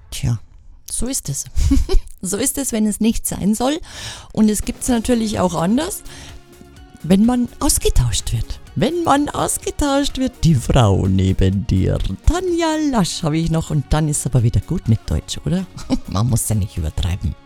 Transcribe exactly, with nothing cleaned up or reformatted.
Tja, so ist es. So ist es, wenn es nicht sein soll. Und es gibt es natürlich auch anders, wenn man ausgetauscht wird. Wenn man ausgetauscht wird, die Frau neben dir. Tanja Lasch habe ich noch und dann ist aber wieder gut mit Deutsch, oder? Man muss ja nicht übertreiben.